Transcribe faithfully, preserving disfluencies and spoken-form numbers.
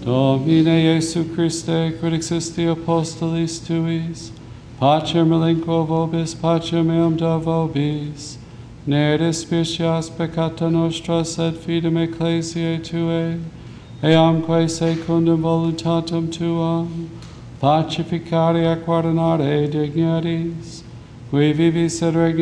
Domine Iesu Christe, quid existi apostolis tuis, pacem relinquo vobis, pacem meum da vobis, ne dispicias peccata nostra, sed fidem ecclesiae tuae, eamque secundum voluntatem tuam, pacificare et guardinare dignities, qui vivis et regnum